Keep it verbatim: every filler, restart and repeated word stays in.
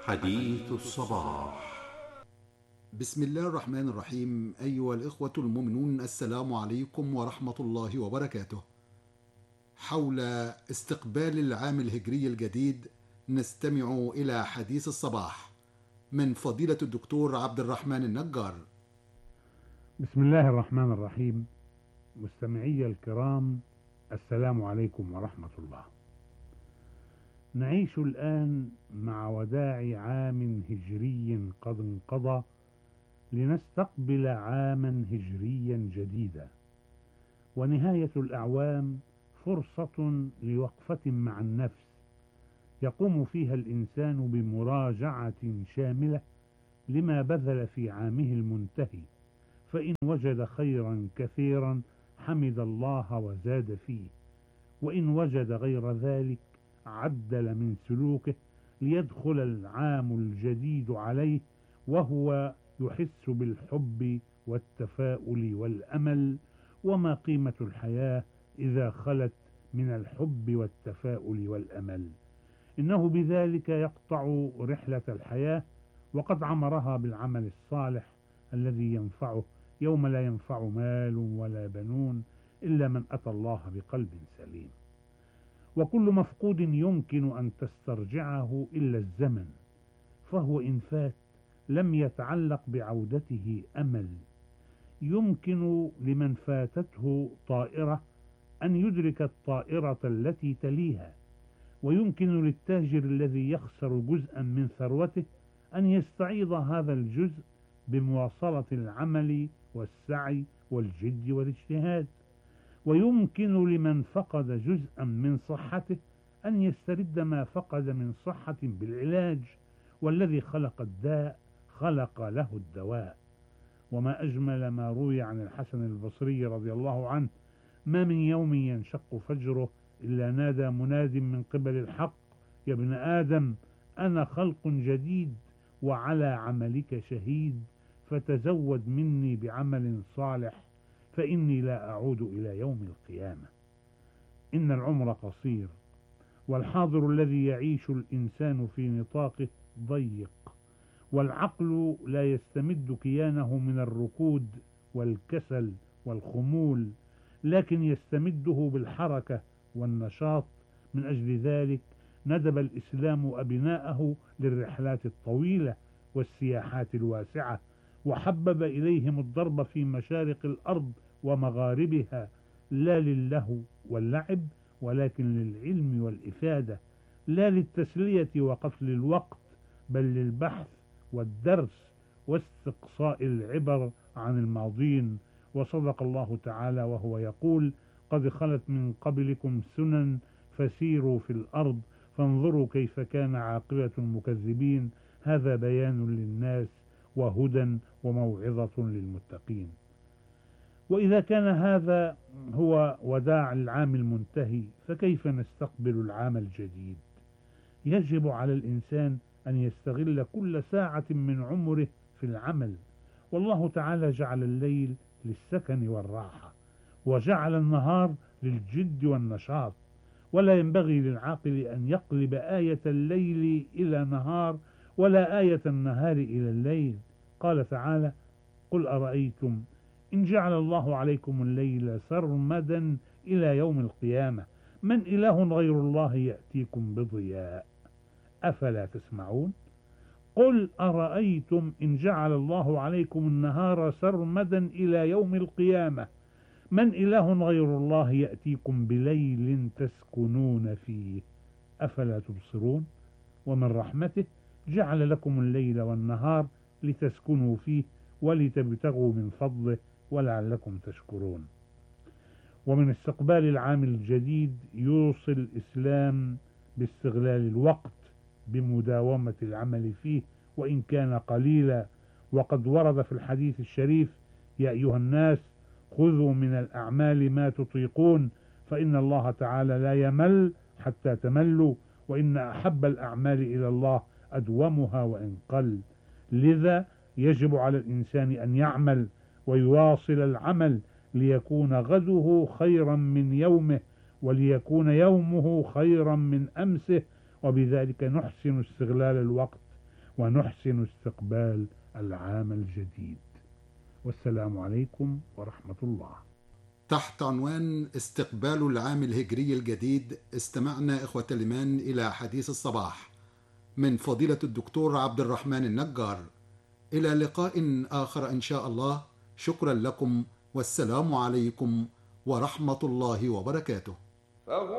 حديث الصباح. بسم الله الرحمن الرحيم. أيها الإخوة المؤمنون، السلام عليكم ورحمة الله وبركاته. حول استقبال العام الهجري الجديد نستمع إلى حديث الصباح من فضيلة الدكتور عبد الرحمن النجار. بسم الله الرحمن الرحيم. مستمعي الكرام، السلام عليكم ورحمة الله. نعيش الآن مع وداع عام هجري قد انقضى لنستقبل عاما هجريا جديدا، ونهاية الأعوام فرصة لوقفة مع النفس يقوم فيها الإنسان بمراجعة شاملة لما بذل في عامه المنتهي، فإن وجد خيرا كثيرا حمد الله وزاد فيه، وإن وجد غير ذلك عدل من سلوكه ليدخل العام الجديد عليه وهو يحس بالحب والتفاؤل والأمل. وما قيمة الحياة إذا خلت من الحب والتفاؤل والأمل؟ إنه بذلك يقطع رحلة الحياة، وقد عمرها بالعمل الصالح الذي ينفعه يوم لا ينفع مال ولا بنون إلا من أتى الله بقلب سليم. وكل مفقود يمكن أن تسترجعه إلا الزمن، فهو إن فات لم يتعلق بعودته أمل. يمكن لمن فاتته طائرة أن يدرك الطائرة التي تليها، ويمكن للتاجر الذي يخسر جزءا من ثروته أن يستعيض هذا الجزء بمواصلة العمل والسعي والجد والاجتهاد. ويمكن لمن فقد جزءا من صحته أن يسترد ما فقد من صحة بالعلاج، والذي خلق الداء خلق له الدواء. وما أجمل ما روي عن الحسن البصري رضي الله عنه: ما من يوم ينشق فجره إلا نادى مناد من قبل الحق: يا ابن آدم، أنا خلق جديد وعلى عملك شهيد، فتزود مني بعمل صالح فإني لا أعود إلى يوم القيامة. إن العمر قصير، والحاضر الذي يعيش الإنسان في نطاقه ضيق، والعقل لا يستمد كيانه من الركود والكسل والخمول، لكن يستمده بالحركة والنشاط. من أجل ذلك ندب الإسلام أبناءه للرحلات الطويلة والسياحات الواسعة، وحبب إليهم الضرب في مشارق الأرض ومغاربها، لا للهو واللعب ولكن للعلم والإفادة، لا للتسلية وقتل الوقت بل للبحث والدرس واستقصاء العبر عن الماضين. وصدق الله تعالى وهو يقول: قد خلت من قبلكم سنن فسيروا في الأرض فانظروا كيف كان عاقبة المكذبين. هذا بيان للناس وهدى وموعظة للمتقين. وإذا كان هذا هو وداع العام المنتهي، فكيف نستقبل العام الجديد؟ يجب على الإنسان أن يستغل كل ساعة من عمره في العمل، والله تعالى جعل الليل للسكن والراحة، وجعل النهار للجد والنشاط، ولا ينبغي للعاقل أن يقلب آية الليل إلى نهار ولا آية النهار إلى الليل. قال تعالى: قل أرأيتم إن جعل الله عليكم الليل سرمدا إلى يوم القيامة من إله غير الله يأتيكم بضياء أفلا تسمعون. قل أرأيتم إن جعل الله عليكم النهار سرمدا إلى يوم القيامة من إله غير الله يأتيكم بليل تسكنون فيه أفلا تبصرون. ومن رحمته جعل لكم الليل والنهار لتسكنوا فيه ولتبتغوا من فضله ولعلكم تشكرون. ومن استقبال العام الجديد يوصي الإسلام باستغلال الوقت بمداومة العمل فيه وإن كان قليلا. وقد ورد في الحديث الشريف: يا أيها الناس خذوا من الأعمال ما تطيقون فإن الله تعالى لا يمل حتى تملوا، وإن أحب الأعمال إلى الله أدومها وإن قل. لذا يجب على الإنسان أن يعمل ويواصل العمل ليكون غده خيرا من يومه، وليكون يومه خيرا من أمسه، وبذلك نحسن استغلال الوقت ونحسن استقبال العام الجديد. والسلام عليكم ورحمة الله. تحت عنوان استقبال العام الهجري الجديد استمعنا إخوة الإيمان إلى حديث الصباح من فضيلة الدكتور عبد الرحمن النجار. إلى لقاء آخر إن شاء الله. شكرا لكم والسلام عليكم ورحمة الله وبركاته.